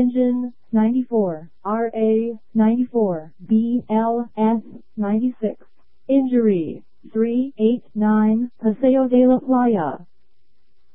Engine 94, RA 94, BLS 96. Injury 389, Paseo de la Playa.